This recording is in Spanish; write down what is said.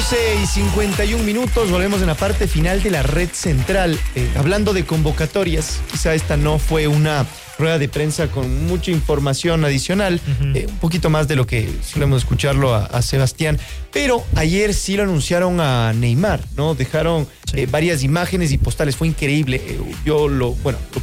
12:51, volvemos en la parte final de la red central. Hablando de convocatorias, quizá esta no fue una rueda de prensa con mucha información adicional, un poquito más de lo que solemos escucharlo a Sebastián, pero ayer sí lo anunciaron a Neymar, ¿no? Dejaron varias imágenes y postales, fue increíble. Yo lo